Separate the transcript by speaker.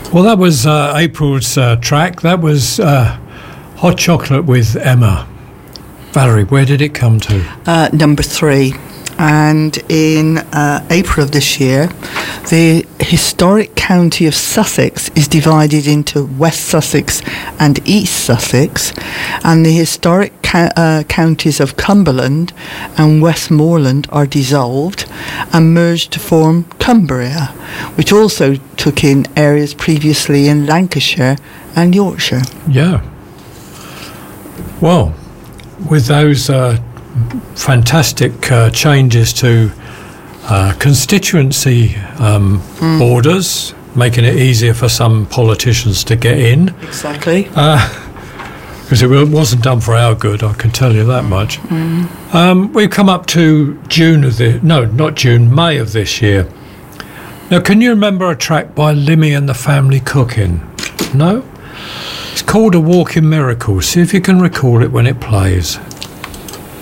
Speaker 1: Well, that was April's track. That was Hot Chocolate with Emma. Valerie, where did it come to?
Speaker 2: Number 3. And in April of this year, the historic county of Sussex is divided into West Sussex and East Sussex, and the historic counties of Cumberland and Westmoreland are dissolved and merged to form Cumbria, which also took in areas previously in Lancashire and Yorkshire.
Speaker 1: Yeah. Well, with those fantastic changes to constituency borders, making it easier for some politicians to get in.
Speaker 2: Exactly.
Speaker 1: Because it wasn't done for our good, I can tell you that much. We've come up to May of this year. Now, can you remember a track by Limmy and the Family Cooking? No? It's called A Walking Miracle. See if you can recall it when it plays.